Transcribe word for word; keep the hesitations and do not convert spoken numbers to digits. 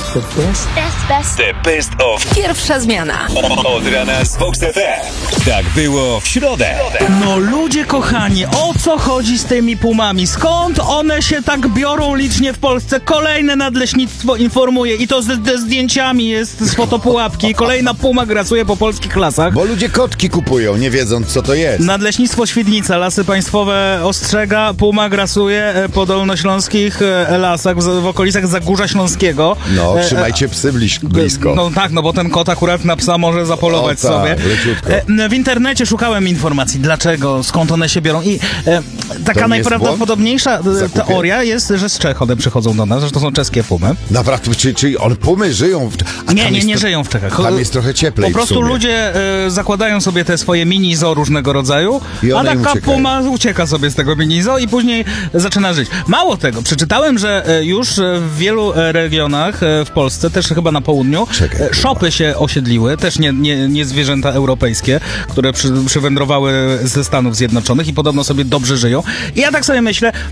The best, best, best. The best of Pierwsza zmiana. Od rana z Vox F M. Tak było w środę. No ludzie kochani, o co chodzi z tymi pumami? Skąd one się tak biorą licznie w Polsce? Kolejne nadleśnictwo informuje i to z, ze zdjęciami jest z fotopułapki. Kolejna puma grasuje po polskich lasach. Bo ludzie kotki kupują, nie wiedząc co to jest. Nadleśnictwo Świdnica, Lasy Państwowe ostrzega, puma grasuje e, po dolnośląskich e, lasach, w, w okolicach Zagórza Śląskiego. No, E, trzymajcie psy bliż, blisko. No tak, no bo ten kot akurat na psa może zapolować O, tak, sobie. leciutko. E, w internecie szukałem informacji, dlaczego, skąd one się biorą i e, taka jest najprawdopodobniejsza błąd? e, Zakupie? teoria jest, że z Czech one przychodzą do nas, że to są czeskie pumy. Naprawdę, czyli, czyli one pumy żyją w... A Nie, tam nie, jest nie to- żyją w Czechach. Tam jest trochę cieplej Po prostu w sumie. ludzie e, zakładają sobie te swoje mini zoo różnego rodzaju, I a one im taka uciekają. puma ucieka sobie z tego mini zoo i później zaczyna żyć. Mało tego, przeczytałem, że e, już e, w wielu e, regionach e, w Polsce, też chyba na południu, Czekaj, e, szopy się osiedliły, też nie, nie, nie zwierzęta europejskie, które przy, przywędrowały ze Stanów Zjednoczonych i podobno sobie dobrze żyją. I ja tak sobie myślę,